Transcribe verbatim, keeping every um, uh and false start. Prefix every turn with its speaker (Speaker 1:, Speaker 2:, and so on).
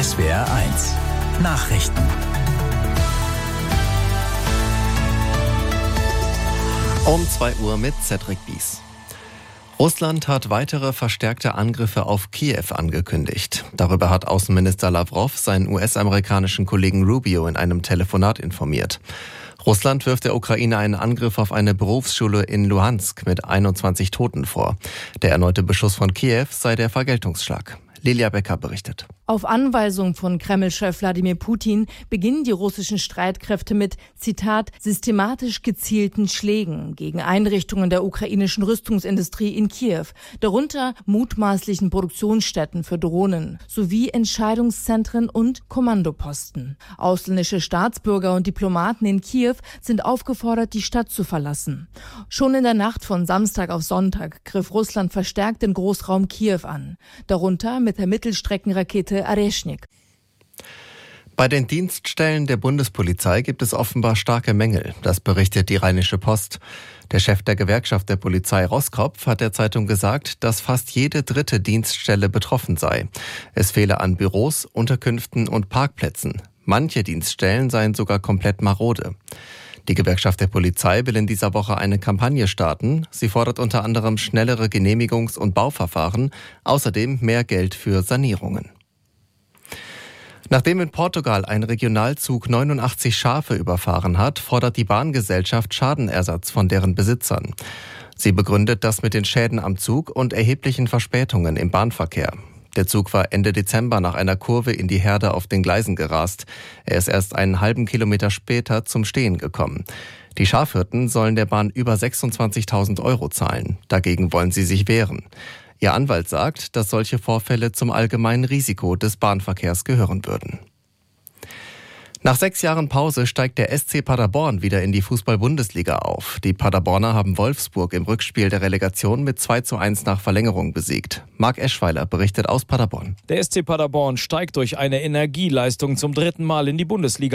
Speaker 1: S W R eins Nachrichten.
Speaker 2: Um zwei Uhr mit Cedric Bies. Russland hat weitere verstärkte Angriffe auf Kiew angekündigt. Darüber hat Außenminister Lavrov seinen U S-amerikanischen Kollegen Rubio in einem Telefonat informiert. Russland wirft der Ukraine einen Angriff auf eine Berufsschule in Luhansk mit einundzwanzig Toten vor. Der erneute Beschuss von Kiew sei der Vergeltungsschlag. Lilia Becker berichtet.
Speaker 3: Auf Anweisung von Kreml-Chef Wladimir Putin beginnen die russischen Streitkräfte mit, Zitat, systematisch gezielten Schlägen gegen Einrichtungen der ukrainischen Rüstungsindustrie in Kiew, darunter mutmaßlichen Produktionsstätten für Drohnen sowie Entscheidungszentren und Kommandoposten. Ausländische Staatsbürger und Diplomaten in Kiew sind aufgefordert, die Stadt zu verlassen. Schon in der Nacht von Samstag auf Sonntag griff Russland verstärkt den Großraum Kiew an, darunter mit der Mittelstreckenrakete Areshnik.
Speaker 2: Bei den Dienststellen der Bundespolizei gibt es offenbar starke Mängel, das berichtet die Rheinische Post. Der Chef der Gewerkschaft der Polizei, Roskopf, hat der Zeitung gesagt, dass fast jede dritte Dienststelle betroffen sei. Es fehle an Büros, Unterkünften und Parkplätzen. Manche Dienststellen seien sogar komplett marode. Die Gewerkschaft der Polizei will in dieser Woche eine Kampagne starten. Sie fordert unter anderem schnellere Genehmigungs- und Bauverfahren, außerdem mehr Geld für Sanierungen. Nachdem in Portugal ein Regionalzug neunundachtzig Schafe überfahren hat, fordert die Bahngesellschaft Schadenersatz von deren Besitzern. Sie begründet das mit den Schäden am Zug und erheblichen Verspätungen im Bahnverkehr. Der Zug war Ende Dezember nach einer Kurve in die Herde auf den Gleisen gerast. Er ist erst einen halben Kilometer später zum Stehen gekommen. Die Schafhirten sollen der Bahn über sechsundzwanzigtausend Euro zahlen. Dagegen wollen sie sich wehren. Ihr Anwalt sagt, dass solche Vorfälle zum allgemeinen Risiko des Bahnverkehrs gehören würden. Nach sechs Jahren Pause steigt der S C Paderborn wieder in die Fußball-Bundesliga auf. Die Paderborner haben Wolfsburg im Rückspiel der Relegation mit zwei zu eins nach Verlängerung besiegt. Marc Eschweiler berichtet aus Paderborn.
Speaker 4: Der S C Paderborn steigt durch eine Energieleistung zum dritten Mal in die Bundesliga